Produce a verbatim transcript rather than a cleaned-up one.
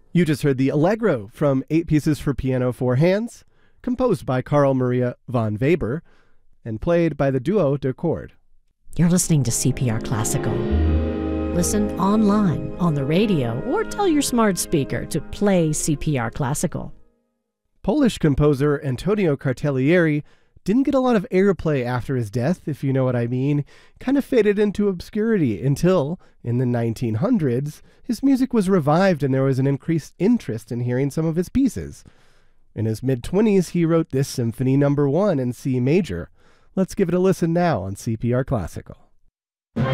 You just heard the Allegro from Eight Pieces for Piano Four Hands, composed by Carl Maria von Weber, and played by the Duo de Chord. You're listening to C P R Classical. Listen online, on the radio, or tell your smart speaker to play C P R Classical. Polish composer Antonio Cartellieri didn't get a lot of airplay after his death, if you know what I mean. Kind of faded into obscurity until, in the nineteen hundreds, his music was revived and there was an increased interest in hearing some of his pieces. In his mid-twenties, he wrote this Symphony Number One in C major. Let's give it a listen now on C P R Classical.